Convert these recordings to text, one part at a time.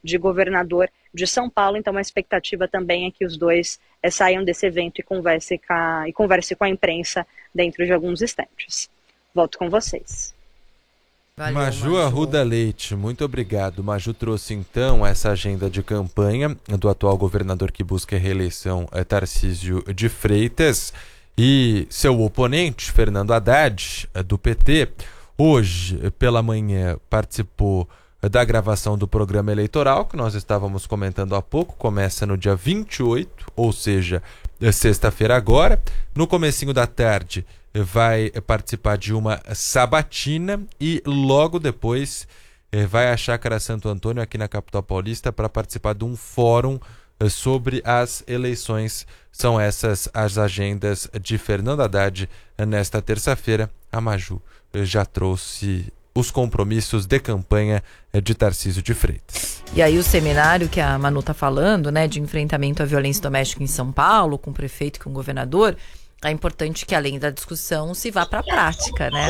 de governador de São Paulo. Então a expectativa também é que os dois saiam desse evento e conversem com a imprensa dentro de alguns instantes. Volto com vocês. Valeu, Maju Arruda Leite, muito obrigado. Maju trouxe então essa agenda de campanha do atual governador que busca a reeleição, Tarcísio de Freitas, e seu oponente, Fernando Haddad, do PT. Hoje, pela manhã, participou da gravação do programa eleitoral, que nós estávamos comentando há pouco, começa no dia 28, ou seja, sexta-feira agora. No comecinho da tarde, vai participar de uma sabatina e logo depois vai à Chácara Santo Antônio, aqui na capital paulista, para participar de um fórum sobre as eleições. São essas as agendas de Fernando Haddad nesta terça-feira. A Maju já trouxe os compromissos de campanha de Tarcísio de Freitas. E aí o seminário que a Manu está falando, né, de enfrentamento à violência doméstica em São Paulo, com o prefeito e com o governador, é importante que, além da discussão, se vá para a prática, né?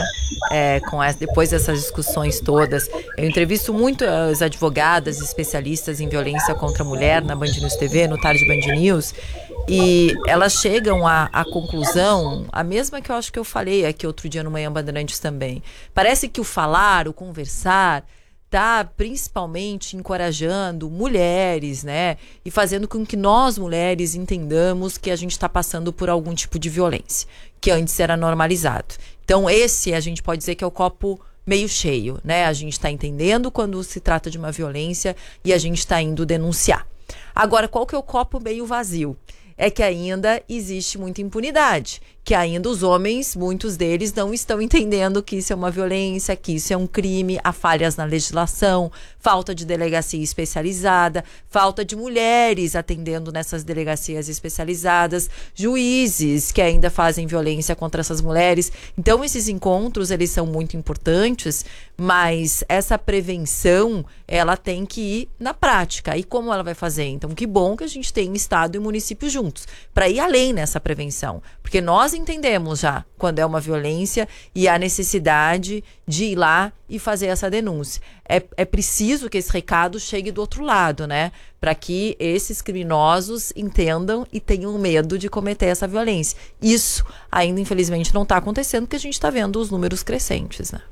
Depois dessas discussões todas, eu entrevisto muito as advogadas especialistas em violência contra a mulher na Band News TV, no Tarde Band News, e elas chegam à conclusão, a mesma que eu acho que eu falei aqui outro dia no Manhã Bandeirantes também. Parece que o falar, o conversar, está principalmente encorajando mulheres, né? E fazendo com que nós, mulheres, entendamos que a gente está passando por algum tipo de violência, que antes era normalizado. Então, esse a gente pode dizer que é o copo meio cheio, né? A gente está entendendo quando se trata de uma violência e a gente está indo denunciar. Agora, qual que é o copo meio vazio? É que ainda existe muita impunidade, que ainda os homens, muitos deles, não estão entendendo que isso é uma violência, que isso é um crime, há falhas na legislação, falta de delegacia especializada, falta de mulheres atendendo nessas delegacias especializadas, juízes que ainda fazem violência contra essas mulheres. Então, esses encontros, eles são muito importantes, mas essa prevenção, ela tem que ir na prática. E como ela vai fazer? Então, que bom que a gente tem Estado e município juntos, para ir além nessa prevenção. Porque nós entendemos já quando é uma violência e a necessidade de ir lá e fazer essa denúncia. É preciso que esse recado chegue do outro lado, né? Para que esses criminosos entendam e tenham medo de cometer essa violência. Isso ainda, infelizmente, não está acontecendo, porque a gente está vendo os números crescentes, né?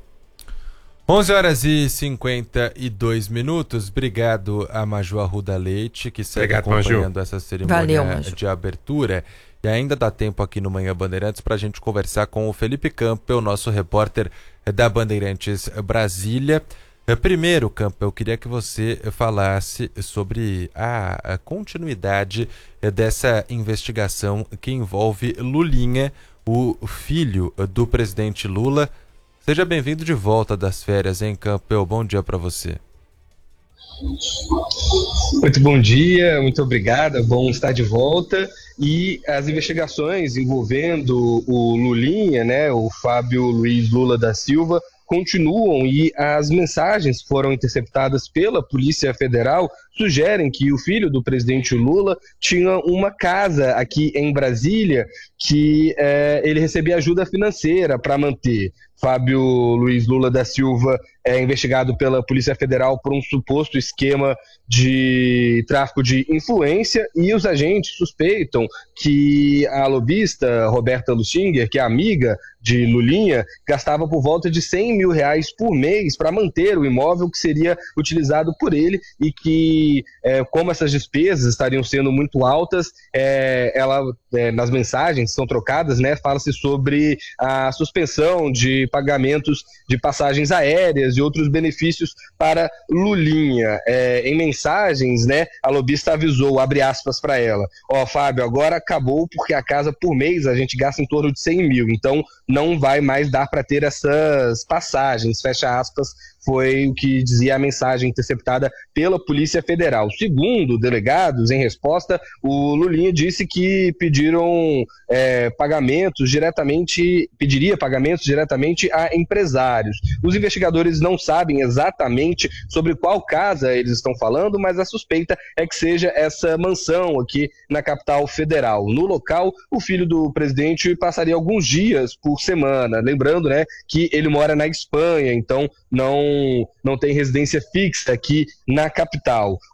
11h52. Obrigado a Maju Arruda Leite, que segue acompanhando essa cerimônia de abertura. E ainda dá tempo aqui no Manhã Bandeirantes para a gente conversar com o Felipe Campbell, nosso repórter da Bandeirantes Brasília. Primeiro, Campbell, eu queria que você falasse sobre a continuidade dessa investigação que envolve Lulinha, o filho do presidente Lula. Seja bem-vindo de volta das férias, hein, Campbell? Bom dia para você. Muito bom dia, muito obrigado, é bom estar de volta. E as investigações envolvendo o Lulinha, né, o Fábio Luiz Lula da Silva, continuam e as mensagens que foram interceptadas pela Polícia Federal sugerem que o filho do presidente Lula tinha uma casa aqui em Brasília que ele recebia ajuda financeira para manter. Fábio Luiz Lula da Silva é investigado pela Polícia Federal por um suposto esquema de tráfico de influência e os agentes suspeitam que a lobista Roberta Lustinger, que é amiga de Lulinha, gastava por volta de R$100 mil por mês para manter o imóvel que seria utilizado por ele e que, como essas despesas estariam sendo muito altas, nas mensagens que são trocadas, né, fala-se sobre a suspensão de pagamentos de passagens aéreas e outros benefícios para Lulinha. Em mensagens, né, a lobista avisou, abre aspas para ela, Fábio, agora acabou porque a casa por mês a gente gasta em torno de 100 mil, então não vai mais dar para ter essas passagens, fecha aspas, foi o que dizia a mensagem interceptada pela Polícia Federal. Segundo delegados, em resposta, o Lulinha disse que pediria pagamentos diretamente a empresários. Os investigadores não sabem exatamente sobre qual casa eles estão falando, mas a suspeita é que seja essa mansão aqui na capital federal. No local, o filho do presidente passaria alguns dias por semana. Lembrando, né, que ele mora na Espanha, então não tem residência fixa aqui na capital.